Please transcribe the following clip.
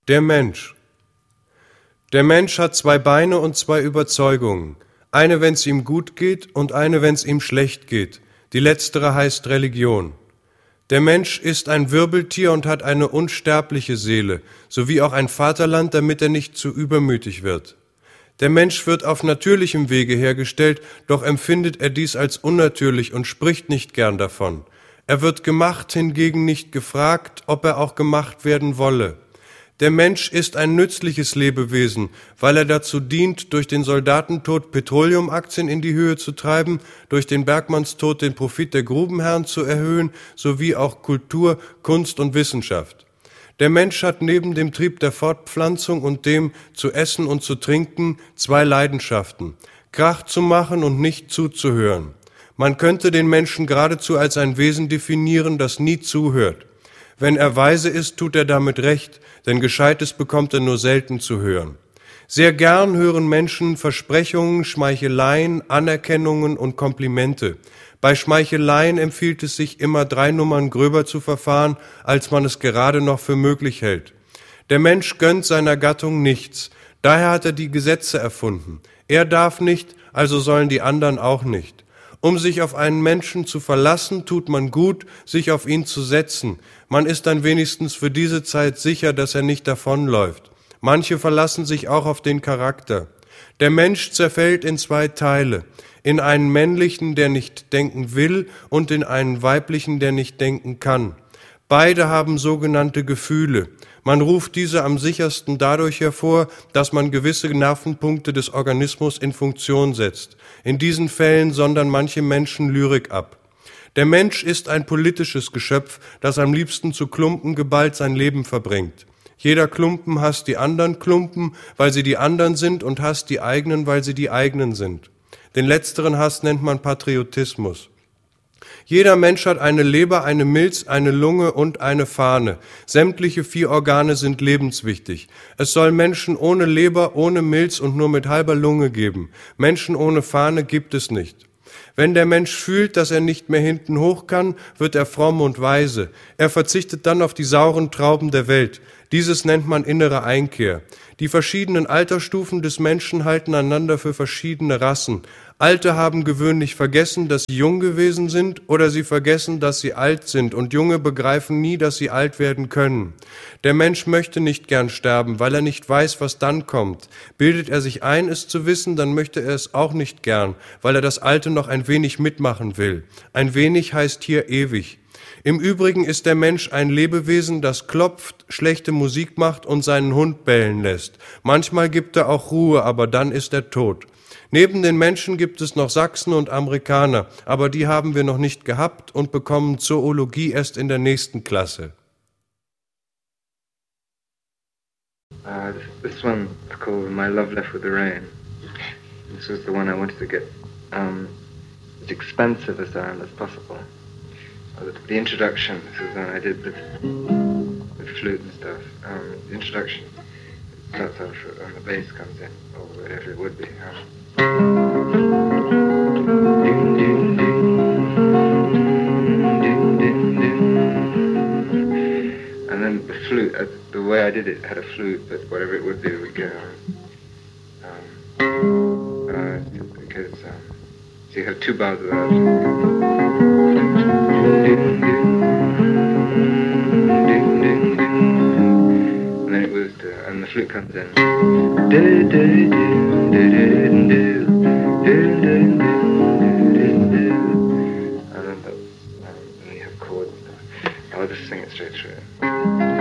Der Mensch. Der Mensch hat 2 Beine und 2 Überzeugungen. Eine, wenn es ihm gut geht, und eine, wenn es ihm schlecht geht. Die letztere heißt Religion. Der Mensch ist ein Wirbeltier und hat eine unsterbliche Seele, sowie auch ein Vaterland, damit er nicht zu übermütig wird. Der Mensch wird auf natürlichem Wege hergestellt, doch empfindet er dies als unnatürlich und spricht nicht gern davon. Er wird gemacht, hingegen nicht gefragt, ob er auch gemacht werden wolle. Der Mensch ist ein nützliches Lebewesen, weil er dazu dient, durch den Soldatentod Petroleumaktien in die Höhe zu treiben, durch den Bergmannstod den Profit der Grubenherren zu erhöhen, sowie auch Kultur, Kunst und Wissenschaft. Der Mensch hat neben dem Trieb der Fortpflanzung und dem zu essen und zu trinken 2 Leidenschaften: Krach zu machen und nicht zuzuhören. Man könnte den Menschen geradezu als ein Wesen definieren, das nie zuhört. Wenn er weise ist, tut er damit recht, denn Gescheites bekommt er nur selten zu hören. Sehr gern hören Menschen Versprechungen, Schmeicheleien, Anerkennungen und Komplimente. Bei Schmeicheleien empfiehlt es sich immer 3 Nummern gröber zu verfahren, als man es gerade noch für möglich hält. Der Mensch gönnt seiner Gattung nichts, daher hat er die Gesetze erfunden. Er darf nicht, also sollen die anderen auch nicht. Um sich auf einen Menschen zu verlassen, tut man gut, sich auf ihn zu setzen. Man ist dann wenigstens für diese Zeit sicher, dass er nicht davonläuft. Manche verlassen sich auch auf den Charakter. Der Mensch zerfällt in 2 Teile: in einen männlichen, der nicht denken will, und in einen weiblichen, der nicht denken kann. Beide haben sogenannte Gefühle. Man ruft diese am sichersten dadurch hervor, dass man gewisse Nervenpunkte des Organismus in Funktion setzt. In diesen Fällen sondern manche Menschen Lyrik ab. Der Mensch ist ein politisches Geschöpf, das am liebsten zu Klumpen geballt sein Leben verbringt. Jeder Klumpen hasst die anderen Klumpen, weil sie die anderen sind, und hasst die eigenen, weil sie die eigenen sind. Den letzteren Hass nennt man Patriotismus. Jeder Mensch hat eine Leber, eine Milz, eine Lunge und eine Fahne. Sämtliche 4 Organe sind lebenswichtig. Es soll Menschen ohne Leber, ohne Milz und nur mit halber Lunge geben. Menschen ohne Fahne gibt es nicht. Wenn der Mensch fühlt, dass er nicht mehr hinten hoch kann, wird er fromm und weise. Er verzichtet dann auf die sauren Trauben der Welt. Dieses nennt man innere Einkehr. Die verschiedenen Altersstufen des Menschen halten einander für verschiedene Rassen. Alte haben gewöhnlich vergessen, dass sie jung gewesen sind, oder sie vergessen, dass sie alt sind, und Junge begreifen nie, dass sie alt werden können. Der Mensch möchte nicht gern sterben, weil er nicht weiß, was dann kommt. Bildet er sich ein, es zu wissen, dann möchte er es auch nicht gern, weil er das Alte noch ein wenig mitmachen will. Ein wenig heißt hier ewig. Im Übrigen ist der Mensch ein Lebewesen, das klopft, schlechte Musik macht und seinen Hund bellen lässt. Manchmal gibt er auch Ruhe, aber dann ist er tot. Neben den Menschen gibt es noch Sachsen und Amerikaner, aber die haben wir noch nicht gehabt und bekommen Zoologie erst in der nächsten Klasse. This one is called My Love Left with the Rain. This was the one I wanted to get as expensive a sound as possible. The introduction, this is one I did with flute and stuff. The introduction starts off and the bass comes in, or whatever it would be. And then the flute, the way I did it had a flute, but whatever it would be would go because so you have 2 bars of that. And then it was, and the flute comes in. And then you have chords and stuff. I'll just sing it straight through.